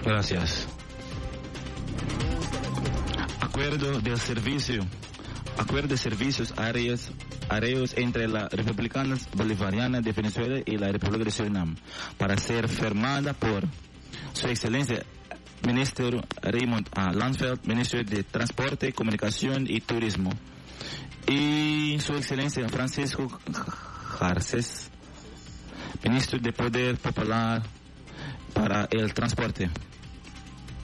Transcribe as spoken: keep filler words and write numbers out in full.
Gracias. Acuerdo del servicio. Acuerdo de servicios aéreos, aéreos entre la República Bolivariana de Venezuela y la República de Surinam para ser firmada por Su Excelencia Ministro Raymond A. Landsveld, Ministro de Transporte, Comunicación y Turismo, y Su Excelencia Francisco Garcés, Ministro de Poder Popular para el Transporte.